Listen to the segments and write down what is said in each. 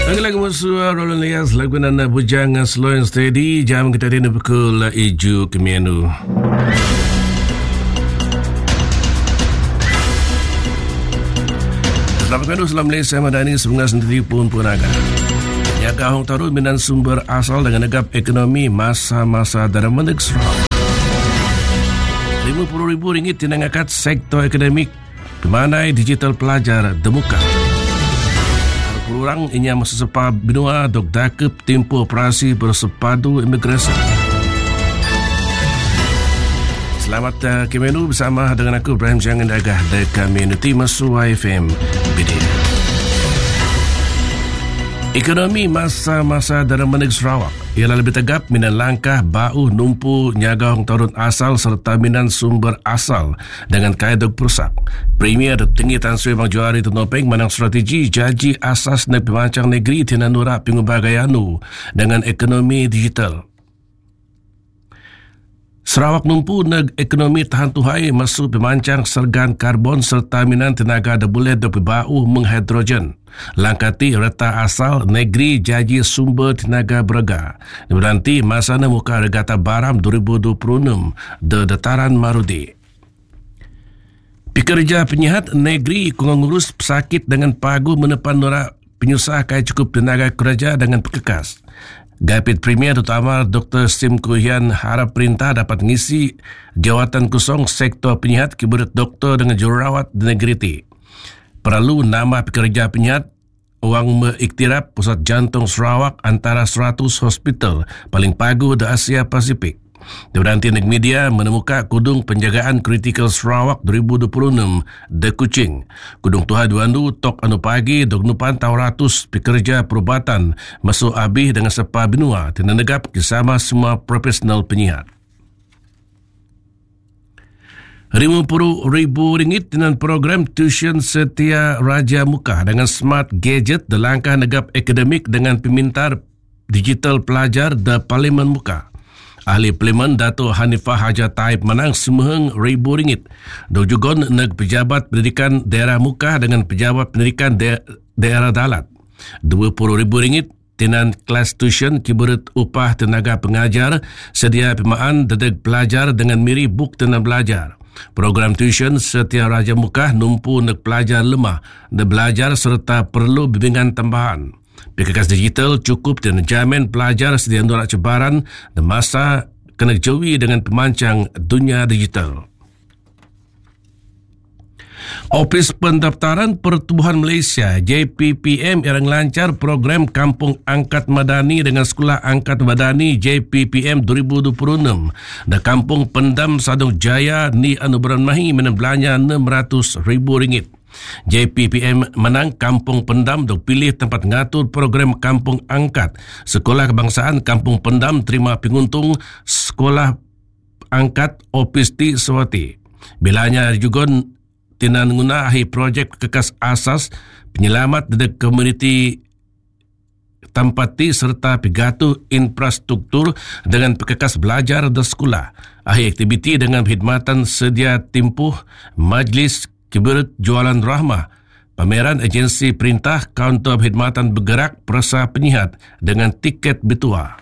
Lagi-lagi musuh Roland Lias lagu nana bujang slow and steady jam kita di pukul 7 kemianu. Selamat pagi Salam Malaysia Madani sebenarnya sendiri pun punaga. Jaga hong taruh minan sumber asal dengan negap ekonomi masa-masa dalam meneg serau. RM50,000 tinangakat sektor akademik pemanai digital pelajar demuka. Kurang inya masa sepa benua dok dakep tempoh operasi bersepadu imigrasi. Selamat kemenu bersama dengan aku Ibrahim Jangan Dagah dari Community Masua FM BD. Ekonomi masa-masa dalam meneg Sarawak ialah lebih tegap minan langkah bau numpu nyaga hong turun asal serta minan sumber asal dengan kaedah perusak. Premier Tinggi Tan Sri Bang Johari Tunopeng menang strategi jaji asas negeri pemancang negeri tina nurak pengubagayanu dengan ekonomi digital. Sarawak numpu neg ekonomi tahan tuhai masuk pemancang sergan karbon serta minan tenaga debuleh dopi bau menghidrogen. Langkati reta asal negeri jaji sumber tenaga berega. Berarti masa muka regata baram 2026 de dataran Marudi. Pekerja penyihat negeri ngurus pesakit dengan pagu menepan norak penyusah kaya cukup tenaga kerja dengan pekekas. Gapit Premier Utama Dr. Sim Kuhian harap perintah dapat ngisi jawatan kosong sektor penyihat kiburit doktor dengan jururawat di negeri ti. Perlu nama pekerja penyihat wang mengiktiraf pusat jantung Sarawak antara 100 hospital paling pagu di Asia Pasifik. Berarti nek media menemukan kudung penjagaan kritikal Sarawak 2026 de Kuching. Kudung Tuha Duandu tok anu pagi dok nupan tau ratus pekerja perubatan masuk abih dengan sepa benua tina negap bersama semua profesional penyihat. RM50,000 dengan program tuition setia Raja Muka dengan smart gadget de langkah negap akademik dengan pemintar digital pelajar de Parlimen Muka. Ahli Parlimen Dato' Hanifah Haja Taib menang RM10,000. Do juga neg pejabat pendidikan daerah Muka dengan pejabat pendidikan daerah Dalat. RM20,000 tinan kelas tuition kiburit upah tenaga pengajar sedia pemaan dedeg pelajar dengan miri buk tenaga belajar. Program tuition setia Raja Muka numpu neg pelajar lemah de belajar serta perlu bimbingan tambahan. Pekekas digital cukup dan jamin pelajar sedia nolak cabaran dan masa kena jauhi dengan pemancang dunia digital. Ofis Pendaftaran Pertubuhan Malaysia JPPM yang lancar program Kampung Angkat Madani dengan Sekolah Angkat Madani JPPM 2026 dan Kampung Pendam Sadung Jaya ni Anubaran Mahi menembelanya RM600,000. JPPM menang Kampung Pendam dok pilih tempat ngatur program Kampung Angkat. Sekolah Kebangsaan Kampung Pendam terima penguntung Sekolah Angkat Opisti Swati. Bilanya juga tinan guna ahi projek kekas asas penyelamat di komuniti tampati serta pegatu infrastruktur dengan pekekas belajar di sekolah. Ahi aktiviti dengan khidmatan sedia tempuh majlis kiburit jualan rahmah, pameran agensi perintah, kaunter khidmatan bergerak perasa penyihat dengan tiket bitua.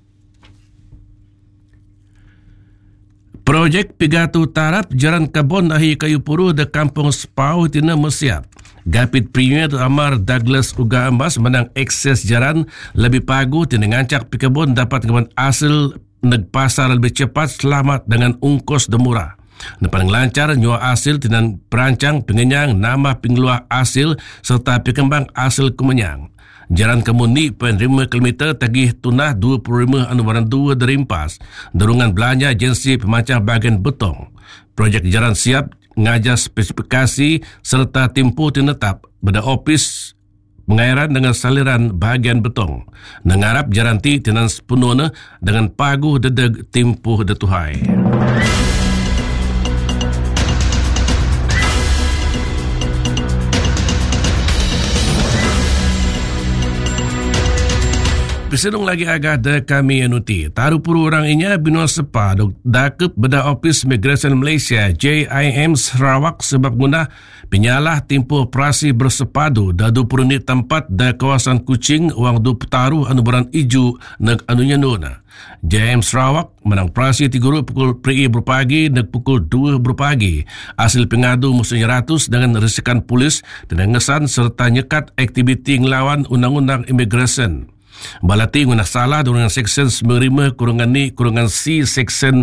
Projek Pigatu Tarap Jalan Kabon Ahi Kayu Puru de Kampung Sepau tina Mesiap. Gapit Premier Amar Douglas Uga Ambas menang akses jalan lebih pagu tina ngancak pikabon dapat keman hasil neg pasar lebih cepat selamat dengan ungkos dan murah. Paling lancar nyua hasil dengan perancang pengenyang nama pengeluar hasil serta pekembang hasil kemenyang. Jalan Kemuni 5 km tagih tunah 25 Anubaran 2 dari Impas. Dorungan belanja agensi pemancang bahagian betong. Projek jalan siap ngajar spesifikasi serta tempoh tinetap pada ofis pengairan dengan saliran bahagian betong. Nengarap jalan ti tinan sepenuhnya dengan pagu dedeg tempoh detuhai. Pesenung lagi agah de kami anuti. Taru puru orang inya binua sepa dok dakep beda Office Migration Malaysia JIM Sarawak sebab guna penyalah tempoh operasi bersepadu dadu puruni tempat da kawasan Kuching wang du petaruh anubaran iju neg anunya nuna. JIM Sarawak menang operasi 3 pukul PRI berpagi neg pukul 2 berpagi. Hasil pengadu musuhnya ratus dengan resikan polis dan ngesan serta nyekat aktiviti ngelawan undang-undang imigresen. Balati guna salah dengan Seksyen 95-ni-C Seksyen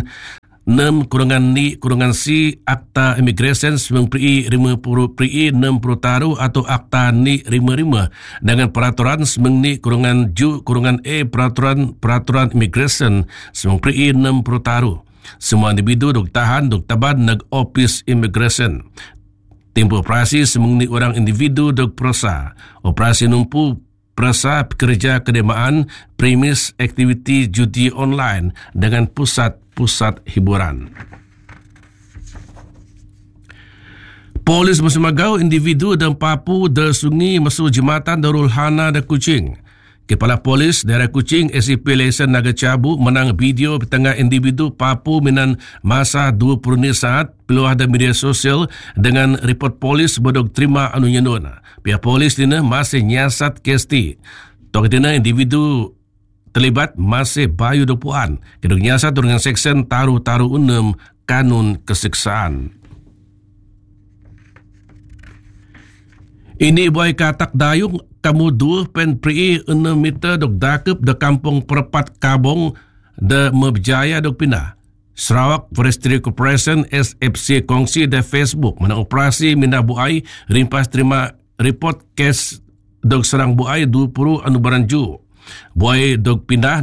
6-ni-C Akta Imigresen 90 PRI 60 taru atau Akta ni-55 dengan peraturan 9-ni-Ju-A Peraturan Imigresen 90 PRI 60 taru. Semua individu dok tahan dok taban neg Office Imigresen. Tempoh operasi semengni orang individu dok prosa. Operasi numpu perasa pekerja kedemaan premis aktiviti judi online dengan pusat-pusat hiburan. Polis bersemagau individu dan papu de sungi masuk jembatan Darul Hana de Kuching. Kepala Polis daerah Kuching SCP Lesen Naga Cabu menang video petengah individu papu minan masa 20 saat peluah dan media sosial dengan report polis bodog terima anunya nona. Pihak polis dina masih nyiasat kes ti. Tok dina individu terlibat masih bayu dokuan. Kedua nyiasat dengan Seksyen Taru-Taru 6 Kanun Keseksaan. Ini boy katak dayung kamu 2.3 meter dok dakep de kampung Perpat Kabong de Mebjaya dok pindah. Sarawak Forestry Corporation SFC kongsi de Facebook menang operasi minda buai rimpas terima report kes dok serang buai 20 anubaran ju. Buai dok pindah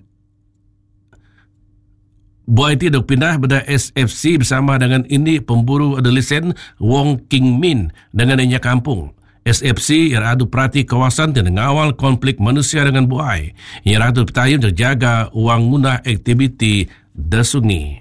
Buai ti dok pindah pada SFC bersama dengan ini pemburu adolesen Wong King Min dengan inya kampung. SFC yang adu perhati kawasan dan mengawal konflik manusia dengan buai. Yang adu petayun terjaga uang guna aktiviti de sungi.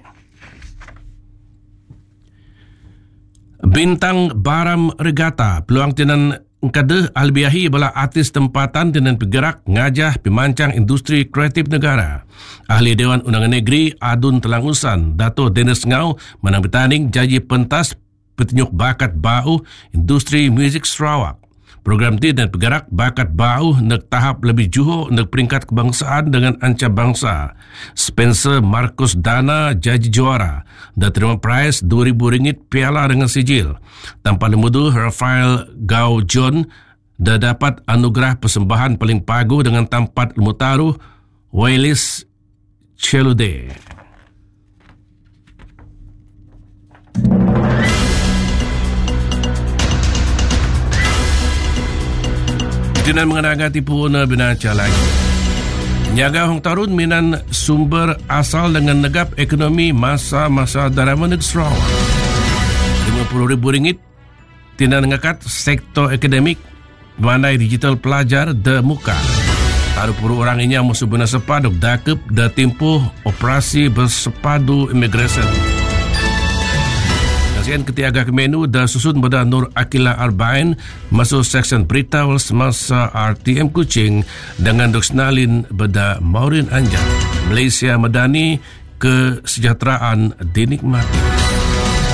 Bintang Baram Regata peluang tenan Engkade albiahi bala artis tempatan dengan bergerak ngajah pemancang industri kreatif negara. Ahli Dewan Undangan Negeri Adun Telangusan, Dato' Dennis Ngau menang bertanding janji pentas petunjuk bakat bau industri muzik Sarawak. Program ini dan bergerak bakat bau nak tahap lebih juho nak peringkat kebangsaan dengan anca bangsa. Spencer Marcus Dana jadi juara dan terima prize RM2,000 piala dengan sijil. Tanpa lemudu Rafael Gao John dah dapat anugerah persembahan paling pagu dengan tempat lemutaruh Wailis Chelude. Dengan mengenai tipu na binaca lagi. Nyaga hong tarun minan sumber asal dengan negap ekonomi masa-masa darama negeri Sarawak. RM50,000 tina ngakat sektor akademik mandai digital pelajar de muka. Taruh puru orang ini yang musuh bina sepaduk dakep da tempoh operasi bersepadu imigresen. Kasihan ketiaga ke menu dah susun pada Nur Akila Arbain masuk seksyen berita semasa RTM Kuching dengan Doksnalin pada Maureen Anjang. Malaysia Madani, kesejahteraan dinikmati.